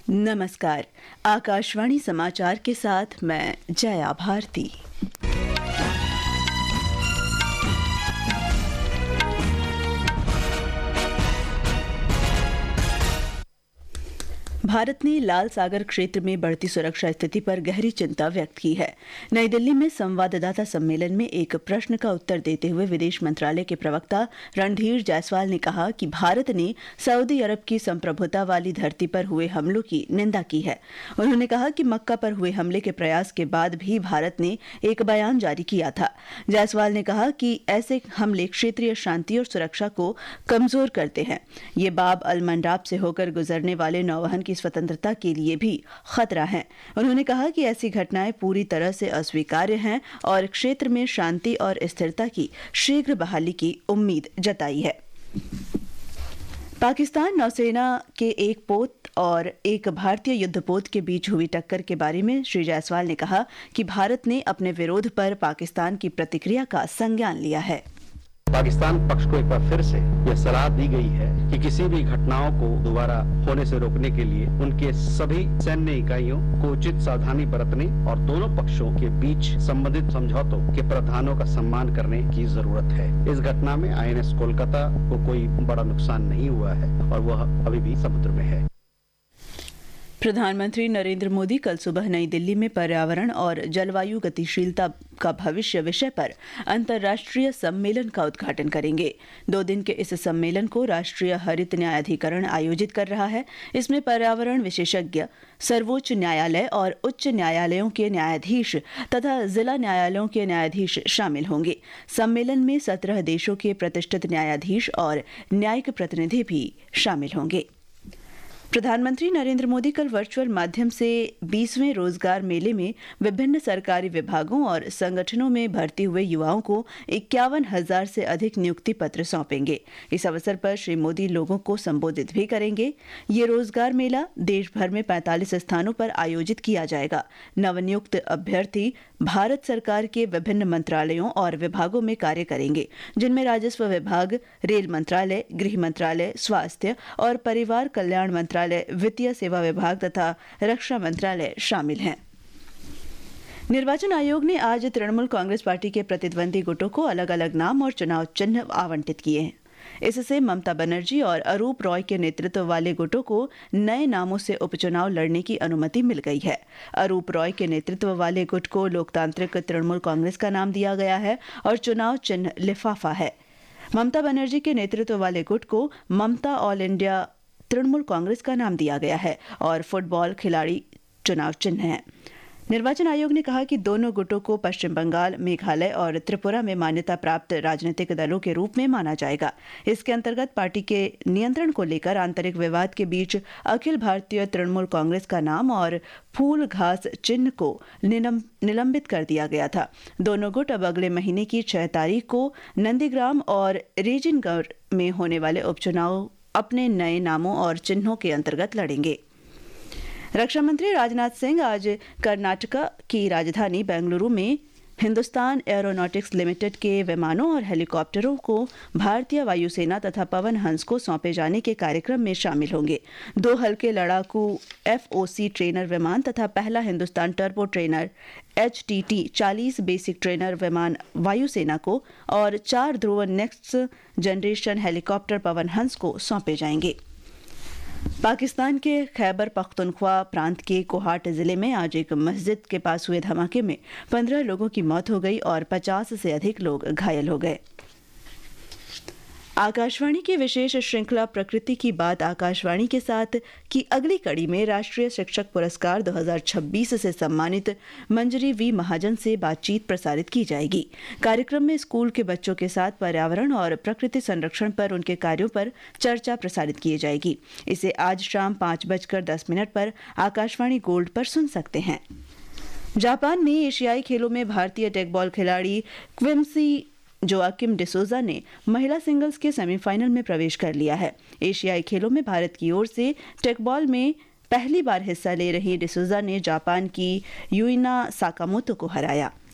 नमस्कार। आकाशवाणी समाचार के साथ मैं जया भारती। भारत ने लाल सागर क्षेत्र में बढ़ती सुरक्षा स्थिति पर गहरी चिंता व्यक्त की है। नई दिल्ली में संवाददाता सम्मेलन में एक प्रश्न का उत्तर देते हुए विदेश मंत्रालय के प्रवक्ता रणधीर जायसवाल ने कहा कि भारत ने सऊदी अरब की संप्रभुता वाली धरती पर हुए हमलों की निंदा की है। उन्होंने कहा कि मक्का पर हुए हमले के प्रयास के बाद भी भारत ने एक बयान जारी किया था। जायसवाल ने कहा कि ऐसे हमले क्षेत्रीय शांति और सुरक्षा को कमजोर करते हैं। ये बाब अल मंडाब से होकर गुजरने वाले नौवहन की स्वतंत्रता के लिए भी खतरा है। उन्होंने कहा कि ऐसी घटनाएं पूरी तरह से अस्वीकार्य हैं और क्षेत्र में शांति और स्थिरता की शीघ्र बहाली की उम्मीद जताई है। पाकिस्तान नौसेना के एक पोत और एक भारतीय युद्धपोत के बीच हुई टक्कर के बारे में श्री जायसवाल ने कहा कि भारत ने अपने विरोध पर पाकिस्तान की प्रतिक्रिया का संज्ञान लिया है। पाकिस्तान पक्ष को एक बार फिर से यह सलाह दी गई है कि किसी भी घटनाओं को दोबारा होने से रोकने के लिए उनके सभी सैन्य इकाइयों को उचित सावधानी बरतने और दोनों पक्षों के बीच संबंधित समझौतों के प्रावधानों का सम्मान करने की जरूरत है। इस घटना में आईएनएस कोलकाता को कोई बड़ा नुकसान नहीं हुआ है और वह अभी भी समुद्र में है। प्रधानमंत्री नरेंद्र मोदी कल सुबह नई दिल्ली में पर्यावरण और जलवायु गतिशीलता का भविष्य विषय पर अंतर्राष्ट्रीय सम्मेलन का उद्घाटन करेंगे। 2 दिन के इस सम्मेलन को राष्ट्रीय हरित न्यायाधिकरण आयोजित कर रहा है। इसमें पर्यावरण विशेषज्ञ, सर्वोच्च न्यायालय और उच्च न्यायालयों के न्यायाधीश तथा जिला न्यायालयों के न्यायाधीश शामिल होंगे। सम्मेलन में 17 देशों के प्रतिष्ठित न्यायाधीश और न्यायिक प्रतिनिधि भी शामिल होंगे। प्रधानमंत्री नरेंद्र मोदी कल वर्चुअल माध्यम से 20वें रोजगार मेले में विभिन्न सरकारी विभागों और संगठनों में भर्ती हुए युवाओं को 51,000 से अधिक नियुक्ति पत्र सौंपेंगे। इस अवसर पर श्री मोदी लोगों को संबोधित भी करेंगे। ये रोजगार मेला देश भर में 45 स्थानों पर आयोजित किया जाएगा। नवनियुक्त अभ्यर्थी भारत सरकार के विभिन्न मंत्रालयों और विभागों में कार्य करेंगे, जिनमें राजस्व विभाग, रेल मंत्रालय, गृह मंत्रालय, स्वास्थ्य और परिवार कल्याण मंत्रालय, वित्तीय सेवा विभाग तथा रक्षा मंत्रालय शामिल हैं। निर्वाचन आयोग ने आज तृणमूल कांग्रेस पार्टी के प्रतिद्वंदी गुटों को अलग अलग नाम और चुनाव चिन्ह आवंटित किए हैं। इससे ममता बनर्जी और अरूप रॉय के नेतृत्व वाले गुटों को नए नामों से उपचुनाव लड़ने की अनुमति मिल गई है। अरूप रॉय के नेतृत्व वाले गुट को लोकतांत्रिक तृणमूल कांग्रेस का नाम दिया गया है और चुनाव चिन्ह लिफाफा है। ममता बनर्जी के नेतृत्व वाले गुट को ममता ऑल इंडिया तृणमूल कांग्रेस का नाम दिया गया है और फुटबॉल खिलाड़ी चुनाव चिन्ह है। निर्वाचन आयोग ने कहा कि दोनों गुटों को पश्चिम बंगाल, मेघालय और त्रिपुरा में मान्यता प्राप्त राजनीतिक दलों के रूप में माना जाएगा। इसके अंतर्गत पार्टी के नियंत्रण को लेकर आंतरिक विवाद के बीच अखिल भारतीय तृणमूल कांग्रेस का नाम और फूल घास चिन्ह को निलंबित कर दिया गया था। दोनों गुट अब अगले महीने की 6 तारीख को नंदीग्राम और रेजिनगढ़ में होने वाले उपचुनाव अपने नए नामों और चिन्हों के अंतर्गत लड़ेंगे। रक्षा मंत्री राजनाथ सिंह आज कर्नाटक की राजधानी बेंगलुरु में हिंदुस्तान एरोनॉटिक्स लिमिटेड के विमानों और हेलीकॉप्टरों को भारतीय वायुसेना तथा पवन हंस को सौंपे जाने के कार्यक्रम में शामिल होंगे। 2 हल्के लड़ाकू FOC ट्रेनर विमान तथा पहला Hindustan turbo trainer HTT 40 basic trainer विमान वायुसेना को और 4 ध्रुव next generation helicopter Pawan Hans को सौंपे जाएंगे। पाकिस्तान के खैबर पख्तूनख्वा प्रांत के कोहाट जिले में आज एक मस्जिद के पास हुए धमाके में 15 लोगों की मौत हो गई और 50 से अधिक लोग घायल हो गए। आकाशवाणी की विशेष श्रृंखला प्रकृति की बात आकाशवाणी के साथ की अगली कड़ी में राष्ट्रीय शिक्षक पुरस्कार 2026 से सम्मानित मंजरी V महाजन से बातचीत प्रसारित की जाएगी। कार्यक्रम में स्कूल के बच्चों के साथ पर्यावरण और प्रकृति संरक्षण पर उनके कार्यों पर चर्चा प्रसारित की जाएगी। इसे आज शाम 5:10 पर आकाशवाणी गोल्ड पर सुन सकते हैं। जापान में एशियाई खेलों में भारतीय टेकबॉल खिलाड़ी क्विम्सी जोआकिम डिसोजा ने महिला सिंगल्स के सेमीफाइनल में प्रवेश कर लिया है। एशियाई खेलों में भारत की ओर से टेकबॉल में पहली बार हिस्सा ले रही डिसोजा ने जापान की यूइना साकामोतो को हराया।